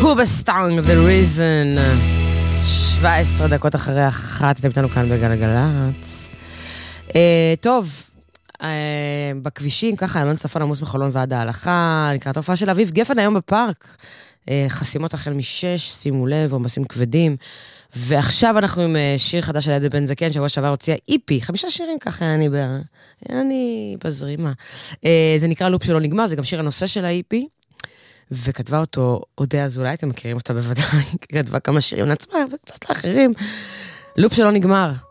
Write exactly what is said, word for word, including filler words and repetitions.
בובסטאנג, The Reason. שבע עשרה דקות אחרי אחת, אתם איתנו כאן בגלגלץ. אה, טוב, אה, בכבישים, ככה, אלון צפון עמוס מחולון ועד ההלכה, לקראת ההופעה של אביב גפן היום בפארק. אה, חסימות החל משש, שימו לב, עומסים כבדים. ועכשיו אנחנו עם שיר חדש של עדן בן זקן, שבוע שעבר הוציאה איפי, חמישה שירים ככה, אני, ב... אני בזרימה. אה, זה נקרא לופ שלא נגמר, זה גם שיר הנושא של האיפי. וכתבה אותו אודיה אזולאי, אתם מכירים אותה בוודאי, כתבה כמה שירים לעצמה וקצת לאחרים. לופ שלא נגמר.